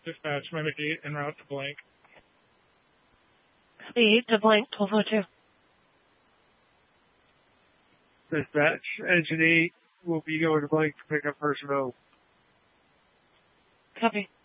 Dispatch, Mimic 8, en route to blank. Copy 8 to blank, 1202. Dispatch, Engine 8 will be going to blank to pick up personnel. Copy.